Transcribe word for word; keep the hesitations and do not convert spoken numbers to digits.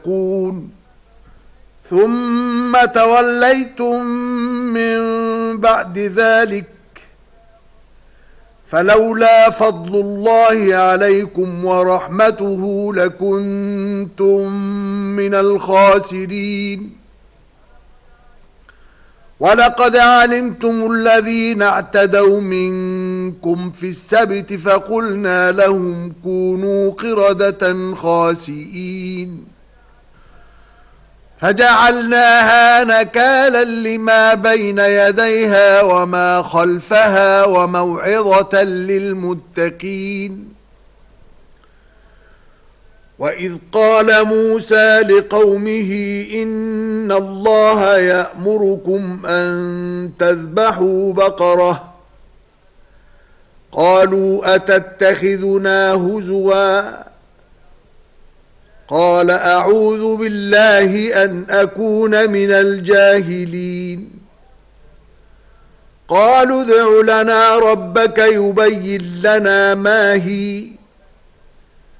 يتقون ثم توليتم من بعد ذلك فلولا فضل الله عليكم ورحمته لكنتم من الخاسرين. ولقد علمتم الذين اعتدوا منكم في السبت فقلنا لهم كونوا قردة خاسئين فجعلناها نكالا لما بين يديها وما خلفها وموعظة للمتقين. وإذ قال موسى لقومه إن الله يأمركم أن تذبحوا بقرة قالوا أتتخذنا هزوا قال أعوذ بالله أن أكون من الجاهلين. قالوا ادع لنا ربك يبين لنا ما هي